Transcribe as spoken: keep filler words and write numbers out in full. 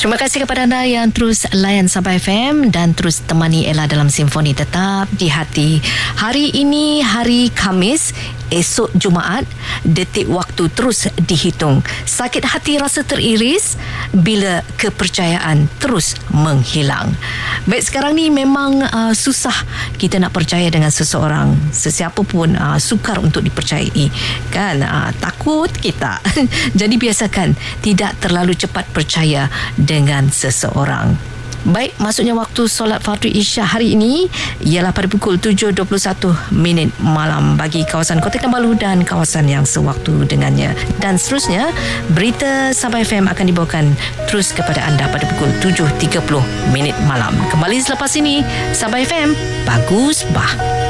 Terima kasih kepada anda yang terus layan Sabah F M dan terus temani Ella dalam Simfoni Tetap di Hati. Hari ini hari Khamis, esok Jumaat, detik waktu terus dihitung. Sakit hati rasa teriris bila kepercayaan terus menghilang. Baik, sekarang ni memang uh, susah kita nak percaya dengan seseorang. Sesiapa pun uh, sukar untuk dipercayai. Kan? Uh, takut kita. Jadi biasakan tidak terlalu cepat percaya dengan seseorang. Baik, maksudnya waktu solat fardu Isyak hari ini ialah pada pukul tujuh dua puluh satu minit malam bagi kawasan Kota Kinabalu dan kawasan yang sewaktu dengannya. Dan seterusnya, berita Sabah F M akan dibawakan terus kepada anda pada pukul tujuh tiga puluh minit malam. Kembali selepas ini, Sabah F M, bagus bah.